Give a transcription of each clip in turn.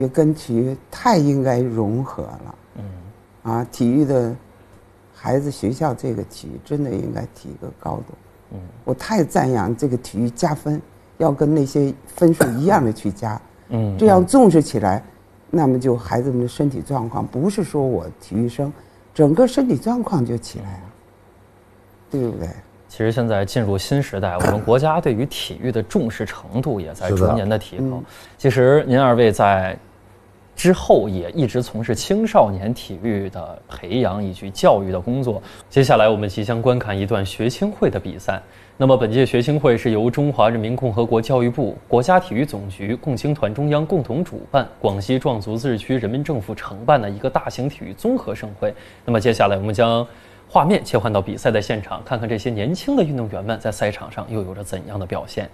跟体育太应该融合了。体育的孩子学校这个体育真的应该提一个高度。我太赞扬这个体育加分，要跟那些分数一样的去加。这样重视起来，那么就孩子们的身体状况，不是说我体育生，整个身体状况就起来了，对不对？ 其实现在进入新时代，我们国家对于体育的重视程度也在逐年的提高。其实您二位在之后也一直从事青少年体育的培养以及教育的工作。接下来我们即将观看一段学青会的比赛。那么本届学青会是由中华人民共和国教育部、国家体育总局、共青团中央共同主办，广西壮族自治区人民政府承办的一个大型体育综合盛会。那么接下来我们将画面切换到比赛的现场，看看这些年轻的运动员们在赛场上又有着怎样的表现。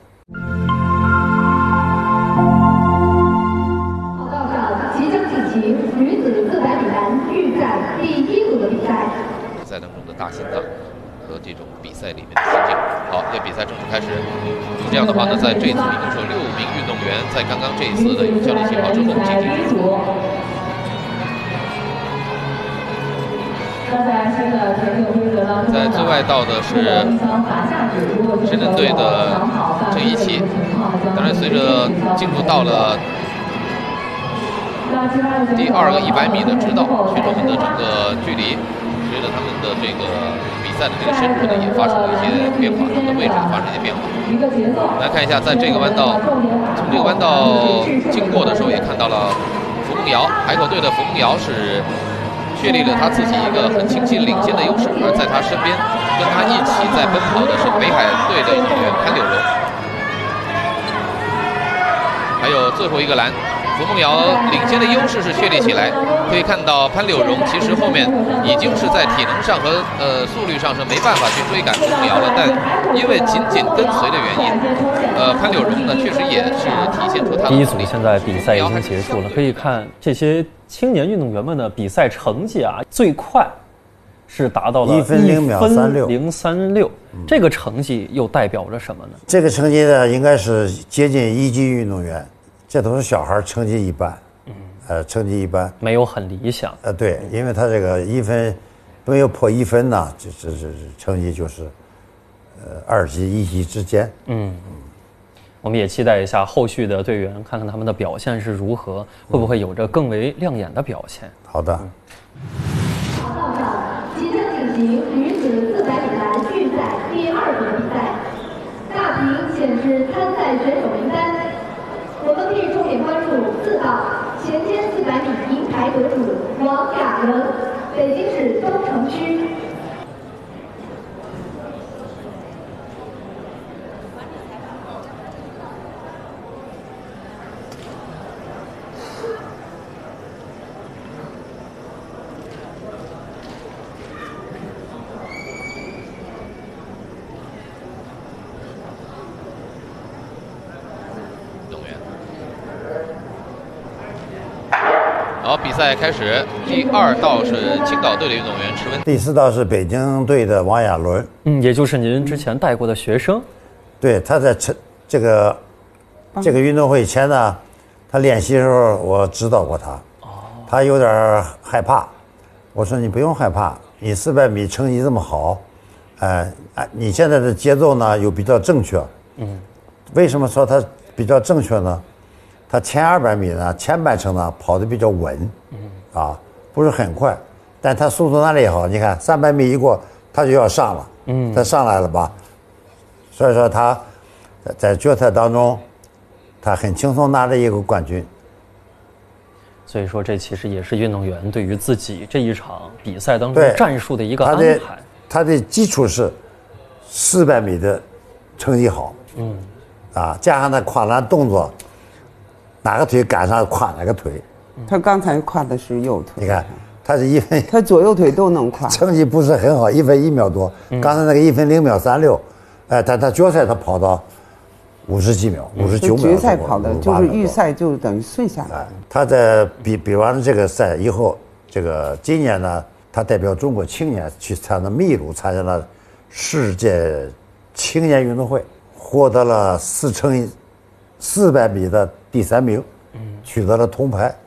报告上即将进行女子400米栏预赛第1组的比赛。 比赛当中的大心脏和这种比赛里面的心境。好，这比赛正式开始。这样的话呢，在这一组一共是有6名运动员，在刚刚这一次的有效率起跑之后进行决出。在最外道的是深圳队的郑一奇，当然随着进入到了第2个100米的直道，选手们的整个距离随着他们的这个比赛的这个深度呢，也发生了一些变化，他们的位置也发生一些变化。来看一下，在这个弯道，从这个弯道经过的时候，也看到了符梦瑶，海口队的符梦瑶是确立了他自己一个很清晰领先的优势，而在他身边跟他一起在奔跑的是北海队的运动员潘柳荣，还有最后一个栏，符梦瑶领先的优势是确立起来。可以看到潘柳荣其实后面已经是在体能上和速率上是没办法去追赶符梦瑶了，但因为紧紧跟随的原因，潘柳荣呢确实也是体现出他的第1组现在比赛已经结束了，可以看这些青年运动员们的比赛成绩啊，最快是达到了 1分0秒 36，这个成绩又代表着什么呢？ 这个成绩呢，应该是接近1级运动员，这都是小孩，成绩一般，成绩一般， 没有很理想。 对，因为他这个1分没有破1分呢，这成绩就是2级1级之间。 我们也期待一下后续的队员，看看他们的表现是如何，会不会有着更为亮眼的表现。 好的。 跑道上即将进行女子400米栏预赛第2组的比赛，大屏显示参赛选手名单。我们可以重点关注4道前肩400米银牌得主王雅伦，北京市东城区。 好，比赛开始。第2道是青岛队的运动员池文， 第4道是北京队的王雅伦， 也就是您之前带过的学生。 对，他在这个运动会前呢，他练习的时候我指导过他，他有点害怕，我说你不用害怕，你400米成绩这么好，你现在的节奏呢又比较正确，为什么说他比较正确呢？他前200米呢，前半程呢跑得比较稳，不是很快，但他速度拿得也好。你看300米一过，他就要上了，他上来了吧？所以说他在决赛当中，他很轻松拿了一个冠军。 所以说，这其实也是运动员对于自己这一场比赛当中战术的一个安排。 他的基础是400米的成绩好，加上他跨栏动作。哪个腿赶上跨哪个腿， 他刚才跨的是右腿， 你看他是1分， 他左右腿都能跨， 成绩不是很好，1分1秒多。刚才那个1分0秒36，他决赛他跑到50几秒，59秒。 决赛跑的就是预赛就等于顺下来。 他在比完了这个赛以后，这个今年呢，他代表中国青年去参加秘鲁参加了世界青年运动会，获得了4×400米的第3名， 取得了铜牌。